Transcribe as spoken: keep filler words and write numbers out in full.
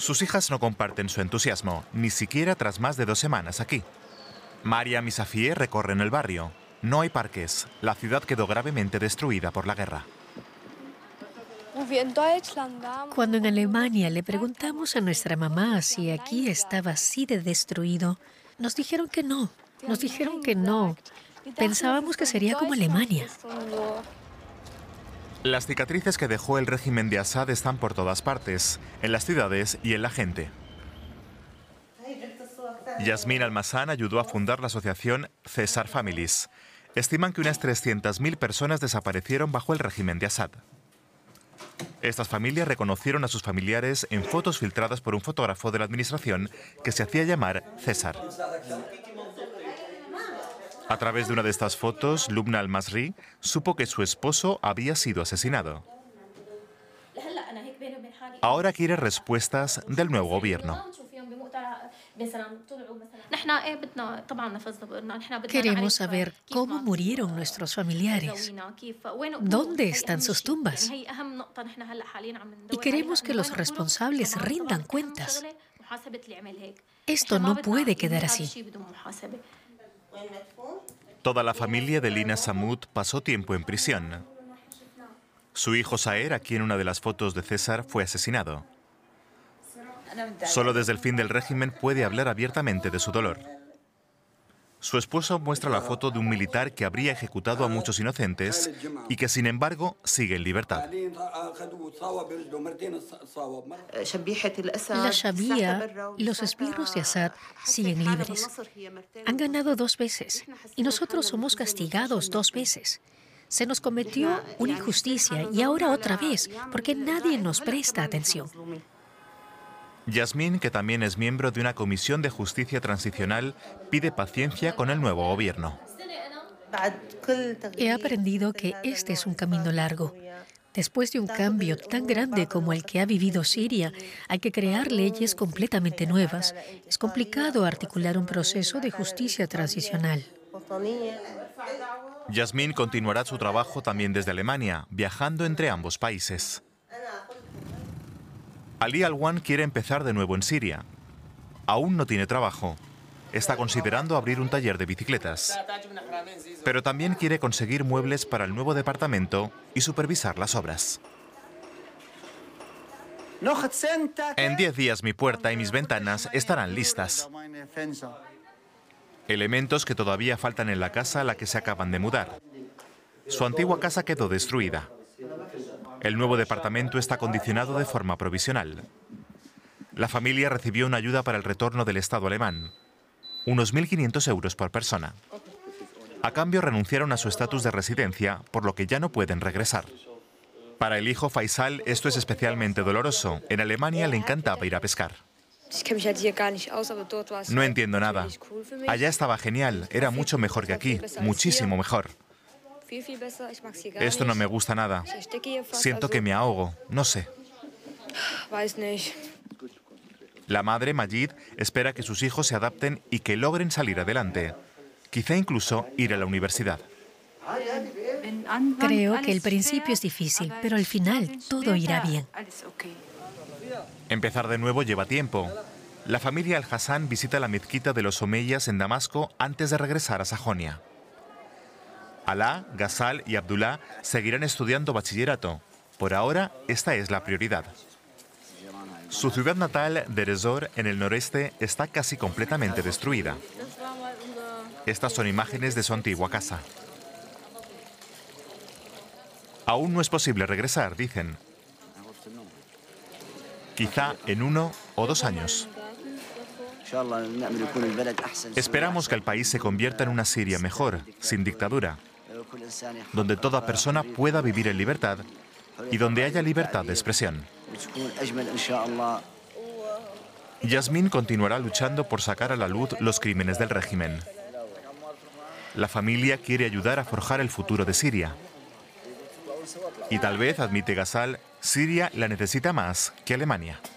Sus hijas no comparten su entusiasmo, ni siquiera tras más de dos semanas aquí. Mariam y Safie recorren el barrio. No hay parques. La ciudad quedó gravemente destruida por la guerra. Cuando en Alemania le preguntamos a nuestra mamá si aquí estaba así de destruido, nos dijeron que no. Nos dijeron que no. Pensábamos que sería como Alemania. Las cicatrices que dejó el régimen de Assad están por todas partes, en las ciudades y en la gente. Yasmin Almazán ayudó a fundar la asociación César Families. Estiman que unas trescientas mil personas desaparecieron bajo el régimen de Assad. Estas familias reconocieron a sus familiares en fotos filtradas por un fotógrafo de la administración que se hacía llamar César. A través de una de estas fotos, Lubna Al-Masri supo que su esposo había sido asesinado. Ahora quiere respuestas del nuevo gobierno. Queremos saber cómo murieron nuestros familiares. ¿Dónde están sus tumbas? Y queremos que los responsables rindan cuentas. Esto no puede quedar así. Toda la familia de Lina Samud pasó tiempo en prisión. Su hijo Saer, aquí en una de las fotos de César, fue asesinado. Solo desde el fin del régimen puede hablar abiertamente de su dolor. Su esposo muestra la foto de un militar que habría ejecutado a muchos inocentes y que, sin embargo, sigue en libertad. La Shabia y los esbirros de Assad siguen libres. Han ganado dos veces y nosotros somos castigados dos veces. Se nos cometió una injusticia y ahora otra vez, porque nadie nos presta atención. Yasmin, que también es miembro de una comisión de justicia transicional, pide paciencia con el nuevo gobierno. He aprendido que este es un camino largo. Después de un cambio tan grande como el que ha vivido Siria, hay que crear leyes completamente nuevas. Es complicado articular un proceso de justicia transicional. Yasmin continuará su trabajo también desde Alemania, viajando entre ambos países. Ali Alwan quiere empezar de nuevo en Siria. Aún no tiene trabajo. Está considerando abrir un taller de bicicletas. Pero también quiere conseguir muebles para el nuevo departamento y supervisar las obras. En diez días mi puerta y mis ventanas estarán listas. Elementos que todavía faltan en la casa a la que se acaban de mudar. Su antigua casa quedó destruida. El nuevo departamento está acondicionado de forma provisional. La familia recibió una ayuda para el retorno del Estado alemán, unos mil quinientos euros por persona. A cambio renunciaron a su estatus de residencia, por lo que ya no pueden regresar. Para el hijo Faisal esto es especialmente doloroso. En Alemania le encantaba ir a pescar. No entiendo nada. Allá estaba genial, era mucho mejor que aquí, muchísimo mejor. Esto no me gusta nada. Siento que me ahogo, no sé. La madre, Majid, espera que sus hijos se adapten y que logren salir adelante. Quizá incluso ir a la universidad. Creo que el principio es difícil, pero al final todo irá bien. Empezar de nuevo lleva tiempo. La familia Al-Hassan visita la mezquita de los Omeyas en Damasco antes de regresar a Sajonia. Alaa, Ghazal y Abdullah seguirán estudiando bachillerato. Por ahora, esta es la prioridad. Su ciudad natal, Deir ez-Zor, en el noreste, está casi completamente destruida. Estas son imágenes de su antigua casa. Aún no es posible regresar, dicen. Quizá en uno o dos años. Esperamos que el país se convierta en una Siria mejor, sin dictadura, donde toda persona pueda vivir en libertad y donde haya libertad de expresión. Yasmin continuará luchando por sacar a la luz los crímenes del régimen. La familia quiere ayudar a forjar el futuro de Siria. Y tal vez, admite Ghazal, Siria la necesita más que Alemania.